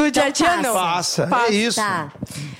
No dia a dia, passa. não. Passa, é isso. Tá.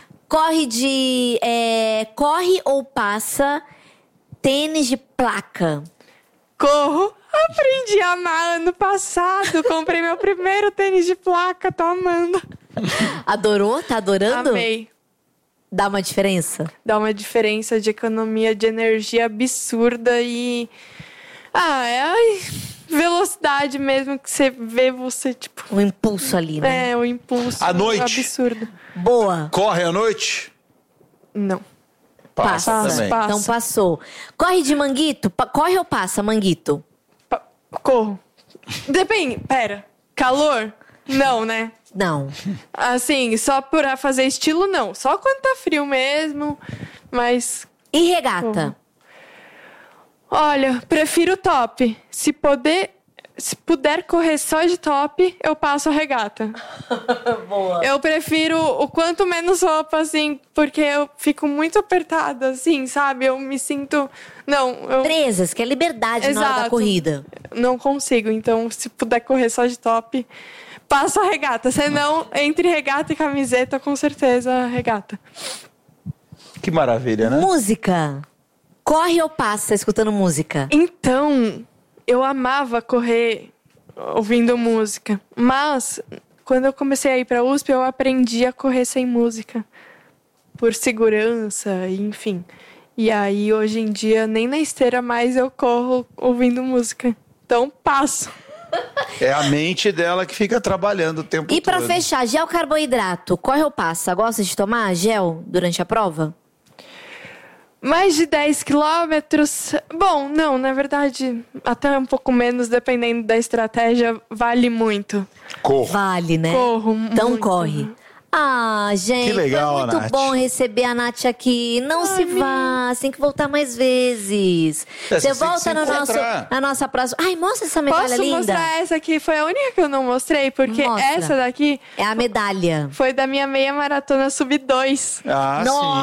Corre ou passa tênis de placa? Corro. Aprendi a amar ano passado. Comprei meu primeiro tênis de placa, tô amando. Adorou? Tá adorando? Amei. Dá uma diferença? Dá uma diferença de economia de energia absurda e... é a velocidade mesmo que você vê, você, tipo... Um impulso ali, né? o impulso À noite? absurdo. Boa. Corre à noite? Não. Passa também. Passa. Então passou. Corre de manguito? Corre ou passa manguito? Corro. Depende. Pera. Calor? Não, né? Não. Assim, só pra fazer estilo, não. Só quando tá frio mesmo, mas... E regata? Olha, prefiro top. Se puder correr só de top, eu passo a regata. Boa. Eu prefiro o quanto menos roupa, assim, porque eu fico muito apertada, assim, sabe? Eu me sinto... Presas, que é liberdade na hora da Exato. corrida. Não consigo, então se puder correr só de top, passo a regata. Senão, entre regata e camiseta, com certeza, regata. Que maravilha, né? Música. Corre ou passa escutando música? Então, eu amava correr ouvindo música. Mas, quando eu comecei a ir pra USP, eu aprendi a correr sem música. Por segurança, enfim. E aí, hoje em dia, nem na esteira mais eu corro ouvindo música. Então, passo. É a mente dela que fica trabalhando o tempo todo. E pra fechar, gel carboidrato. Corre ou passa? Gosta de tomar gel durante a prova? Mais de 10 quilômetros. Bom, não, na verdade, até um pouco menos, dependendo da estratégia, vale muito. Corro. Vale, né? Corro Então muito. corre. Ah, gente, Que legal, foi muito Nath. bom receber a Nath aqui. Não se vá, tem que voltar mais vezes. Você Você tem que volta se encontrar. na nossa próxima... Ai, mostra essa medalha Posso linda. mostrar essa aqui? Foi a única que eu não mostrei, porque Mostra. essa daqui É a medalha. foi da minha meia maratona sub-2. Ah,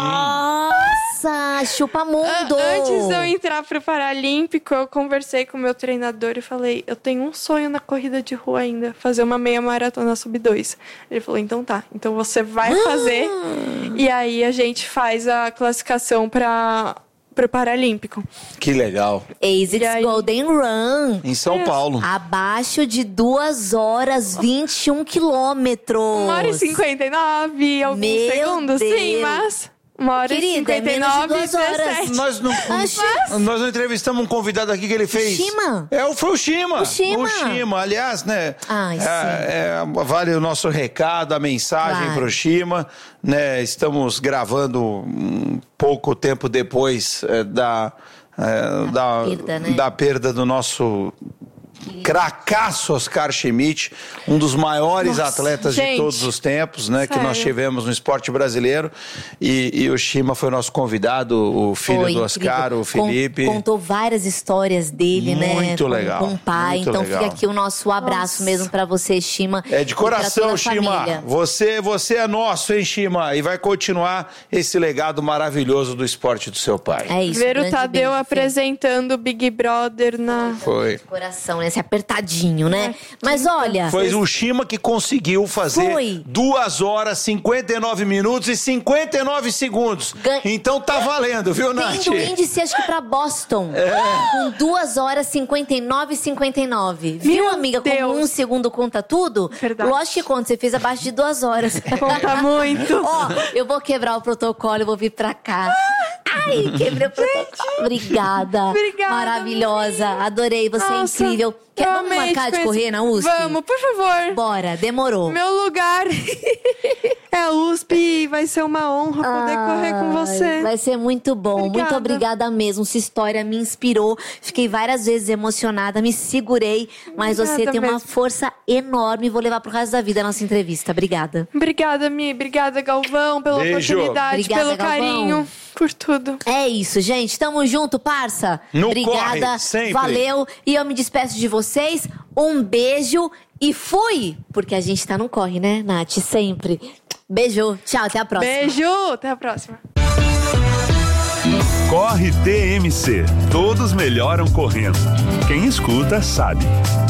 Nossa, chupa mundo. Antes de eu entrar pro Paralímpico, eu conversei com o meu treinador e falei, eu tenho um sonho na corrida de rua ainda, fazer uma meia maratona sub-2. Ele falou, então tá, então você vai fazer. E aí a gente faz a classificação pro Paralímpico. sim. Que legal. E ASICS aí? Golden Run. Em São Paulo. Abaixo de 2 horas, 21 quilômetros. 1h59, alguns Meu segundos. Deus. Sim, mas 1h59 Querida, é menos de 2 horas. 17. Nós não entrevistamos um convidado aqui que ele fez. Shima? Foi o Shima. O Shima. Aliás, né? Ai, vale o nosso recado, a mensagem Claro. pro Shima. Né? Estamos gravando um pouco tempo depois perda, né? da perda do nosso cracaço Oscar Schmidt, um dos maiores Nossa, atletas de gente, todos os tempos, né? Que sério. nós tivemos no esporte brasileiro. E o Shima foi nosso convidado, o filho Foi do Oscar, incrível. o Felipe. Contou várias histórias dele, né? Muito legal, Com o pai. muito Então legal. fica aqui o nosso abraço mesmo pra você, Shima. É de e pra toda coração, a Shima. família. Você é nosso, hein, Shima? E vai continuar esse legado maravilhoso do esporte do seu pai. É isso. Ver o grande Tadeu beijo, Fê. apresentando o Big Brother na... Foi. Coração, né? Esse apertadinho, né? Mas olha... Foi o Shima que conseguiu fazer Foi. 2 horas, 59 minutos e 59 segundos. Então tá valendo, viu, Nath? Tendo índice, acho que pra Boston. Com 2 horas, 59 e 59. Viu, Meu amiga? Como Deus. 1 segundo conta tudo? Verdade. Lógico que conta. Você fez abaixo de 2 horas. Conta muito. Ó, eu vou quebrar o protocolo, eu vou vir pra cá. Ai, quebrei o protocolo. Obrigada. Obrigada, Maravilhosa. Adorei, você Nossa, é incrível. Vamos amei marcar te de conhecer. correr na USP? Vamos, por favor. Bora, demorou. Meu lugar é a USP e vai ser uma honra poder correr com você. Vai ser muito bom. Obrigada. Muito obrigada mesmo. Sua história me inspirou. Fiquei várias vezes emocionada, me segurei. Mas você Obrigada tem uma mesmo. força enorme. Vou levar pro resto da vida a nossa entrevista. Obrigada. Obrigada, Mi. Obrigada, Galvão, pela Beijo. oportunidade, Obrigada, pelo Galvão. carinho, por tudo. É isso, gente. Tamo junto, parça. No Obrigada. corre, sempre. Valeu. E eu me despeço de vocês. Um beijo e fui! Porque a gente tá no corre, né, Nath? Sempre. Beijo. Tchau, até a próxima. Beijo, até a próxima. Corre TMC. Todos melhoram correndo. Quem escuta sabe.